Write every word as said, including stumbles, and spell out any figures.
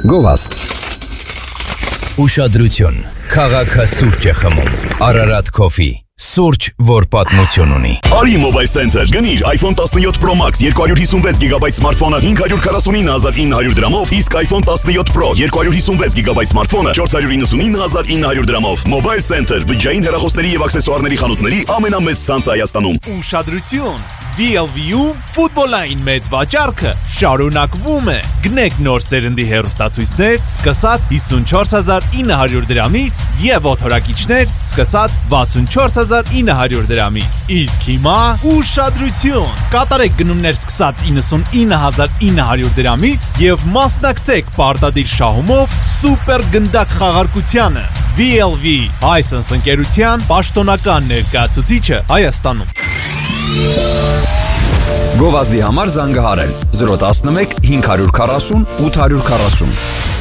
Գովազդ։ Ուշադրություն, քաղաքը սուրճ է խմում, Ararat Coffee, սուրճ, որ պատմություն ունի։ Արի Mobile Center, գնիր iPhone տասնյոթ Pro Max երկու հարյուր հիսունվեց գիգաբայթ սմարթֆոնը հինգ հարյուր քառասունինը հազար ինը հարյուր դրամով, իսկ iPhone տասնյոթ Pro երկու հարյուր հիսունվեց գիգաբայթ սմարթֆոնը չորս հարյուր իննսունինը հազար ինը հարյուր դրամով։ Mobile Center, բջջային հեռախոսների եւ աքսեսուարների խանութների ամենամեծ ցանցը Հայաստանում։ Ուշադրություն, V L V-ում ֆուտբոլային մեծ վաճառքը շարունակվում է։ Գնեք նոր սերնդի հեռուստացույցներ սկսած հիսունչորս հազար ինը հարյուր դրամից եւ օթորակիչներ սկսած վաթսունչորս հազար ինը հարյուր դրամից։ Իսկ հիմա ուշադրություն, կատարեք գնումներ սկսած իննսունինը հազար ինը հարյուր դրամից եւ մասնակցեք պարտադիր շահումով սուպեր գնդակ խաղարկությանը։ V L V License ընկերության պաշտոնական ներկայացուցիչը Հայաստանում։ Գովազդի համար զանգահարել զրո տասնմեկ հինգ հարյուր քառասուն ութ հարյուր քառասուն։